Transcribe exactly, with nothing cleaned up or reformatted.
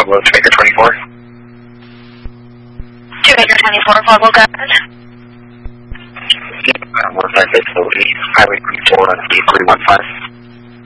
Pueblo, two Acre twenty-four. two Acre twenty-four, Pueblo, go ahead. Um, one five six, Highway twenty-four on D three one five.